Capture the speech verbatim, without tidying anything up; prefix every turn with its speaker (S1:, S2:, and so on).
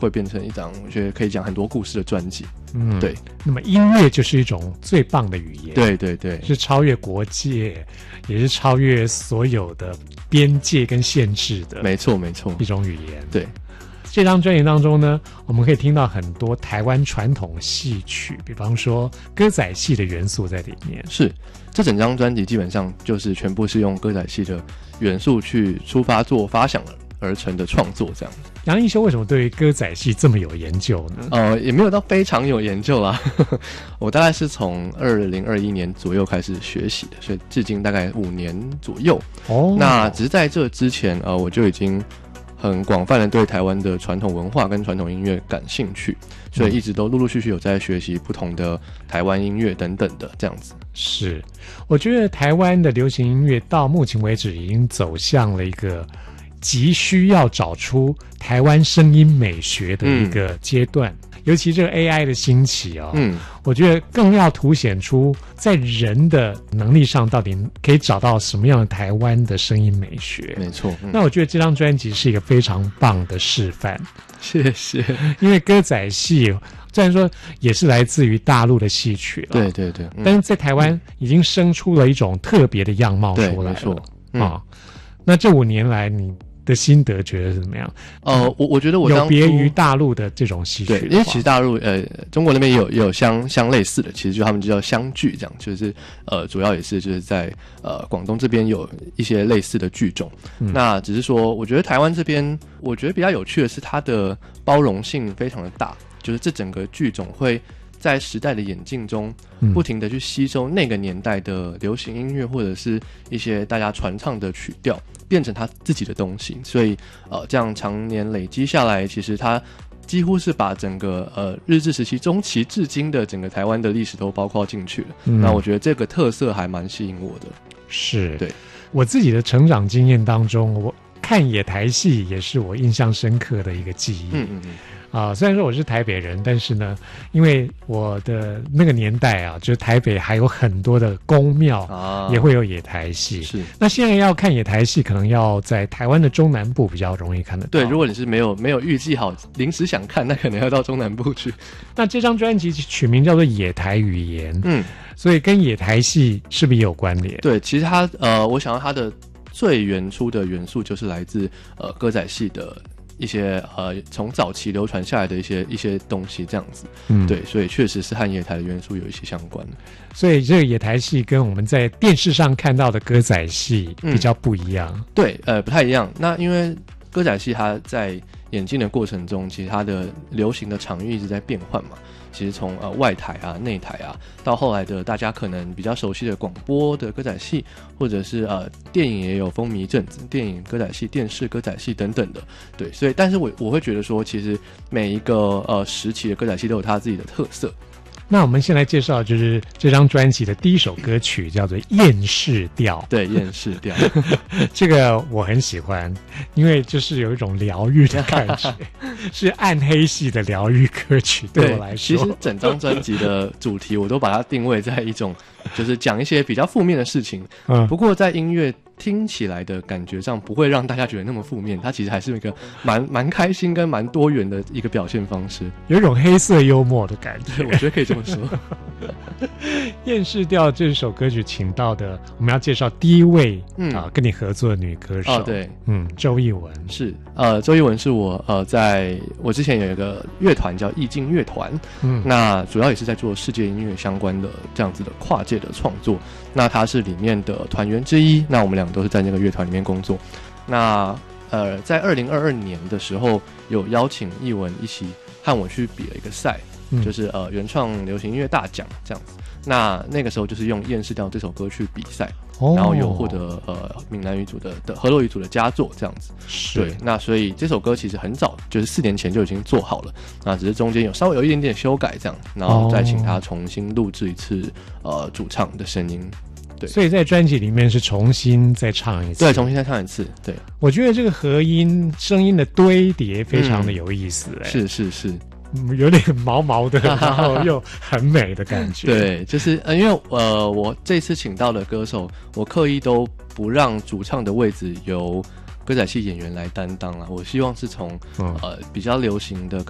S1: 会变成一张我觉得可以讲很多故事的专辑。
S2: 嗯，
S1: 对。
S2: 那么音乐就是一种最棒的语言，
S1: 对对对，
S2: 是超越国界，也是超越所有的边界跟限制的，
S1: 没错没错，
S2: 一种语言。
S1: 对。
S2: 这张专辑当中呢，我们可以听到很多台湾传统戏曲，比方说歌仔戏的元素在里面。
S1: 是，这整张专辑基本上就是全部是用歌仔戏的元素去出发做发想而成的创作，这样。
S2: 杨一修为什么对于歌仔戏这么有研究呢？
S1: 呃，也没有到非常有研究啦。我大概是从二零二一年左右开始学习的，所以至今大概五年左右。
S2: 哦，
S1: 那只是在这之前，呃，我就已经很广泛的对台湾的传统文化跟传统音乐感兴趣，所以一直都陆陆续续有在学习不同的台湾音乐等等的这样子。
S2: 是，我觉得台湾的流行音乐到目前为止已经走向了一个急需要找出台湾声音美学的一个阶段。嗯，尤其这个 A I 的兴起啊、哦，嗯，我觉得更要凸显出在人的能力上到底可以找到什么样的台湾的声音美学。
S1: 没错、嗯，
S2: 那我觉得这张专辑是一个非常棒的示范。
S1: 谢谢。
S2: 因为歌仔戏虽然说也是来自于大陆的戏曲了，
S1: 对对对、嗯，
S2: 但是在台湾已经生出了一种特别的样貌出来了。
S1: 没错、
S2: 嗯、啊。那这五年来你的心得觉得是怎么样？
S1: 呃，我我觉得我当
S2: 有别于大陆的这种戏曲，
S1: 对，因为其实大陆呃中国那边也有也有相相类似的，其实就他们就叫湘剧，这样就是呃主要也是就是在呃广东这边有一些类似的剧种、嗯。那只是说，我觉得台湾这边我觉得比较有趣的是它的包容性非常的大，就是这整个剧种会在时代的演进中不停的去吸收那个年代的流行音乐或者是一些大家传唱的曲调，变成他自己的东西，所以呃，这样常年累积下来，其实他几乎是把整个呃日治时期中期至今的整个台湾的历史都包括进去了、嗯。那我觉得这个特色还蛮吸引我的。
S2: 是，
S1: 对
S2: 我自己的成长经验当中，我看野台戏也是我印象深刻的一个记忆。嗯嗯嗯。啊，虽然说我是台北人，但是呢，因为我的那个年代啊，就是台北还有很多的宫庙、啊、也会有野台戏。
S1: 是，
S2: 那现在要看野台戏，可能要在台湾的中南部比较容易看得到。
S1: 对，如果你是没有没有预计好，临时想看，那可能要到中南部去。
S2: 那这张专辑取名叫做《野台语言》，嗯，所以跟野台戏是不是也有关联？
S1: 对，其实它呃，我想到它的最原初的元素就是来自呃歌仔戏的。一些呃，从早期流传下来的一些一些东西，这样子，嗯，对，所以确实是和野台的元素有一些相关。
S2: 所以这个野台戏跟我们在电视上看到的歌仔戏比较不一样，
S1: 嗯、对，呃，不太一样。那因为歌仔戏它在演进的过程中，其实它的流行的场域一直在变换嘛。其实从呃外台啊、内台啊，到后来的大家可能比较熟悉的广播的歌仔戏，或者是呃电影也有风靡一阵子，电影歌仔戏、电视歌仔戏等等的，对，所以但是我我会觉得说，其实每一个呃时期的歌仔戏都有它自己的特色。
S2: 那我们先来介绍，就是这张专辑的第一首歌曲叫做《厌世调》。
S1: 对，厌世调，
S2: 这个我很喜欢，因为就是有一种疗愈的感觉，是暗黑系的疗愈歌曲。对我来说，
S1: 其实整张专辑的主题我都把它定位在一种，就是讲一些比较负面的事情。嗯，不过在音乐听起来的感觉上不会让大家觉得那么负面，它其实还是一个蛮蛮开心跟蛮多元的一个表现方式，
S2: 有一种黑色幽默的感觉，
S1: 我觉得可以这么说。
S2: 厌世调这首歌曲请到的，我们要介绍第一位、嗯、啊跟你合作的女歌手，
S1: 哦对，
S2: 嗯，周艺文
S1: 是，呃，周艺文是我呃在我之前有一个乐团叫意境乐团，嗯，那主要也是在做世界音乐相关的这样子的跨界的创作，那他是里面的团员之一，那我们两个都是在那个乐团里面工作，那呃在二零二二年的时候有邀请艺文一起和我去比了一个赛。就是呃原创流行音乐大奖这样子，那那个时候就是用《厌世调》这首歌去比赛，哦、然后有获得呃闽南语组的的河洛语组的佳作这样子。对，那所以这首歌其实很早，就是四年前就已经做好了，那只是中间有稍微有一点点修改这样，然后再请他重新录制一次呃主唱的声音。对，
S2: 所以在专辑里面是重新再唱一次，
S1: 对，重新再唱一次。对，
S2: 我觉得这个和音声音的堆叠非常的有意思、欸，哎、
S1: 嗯，是是是。
S2: 有点毛毛的，然后又很美的感觉。
S1: 对，就是呃，因为呃，我这次请到的歌手，我刻意都不让主唱的位置由歌仔戏演员来担当啦。我希望是从、嗯、呃比较流行的。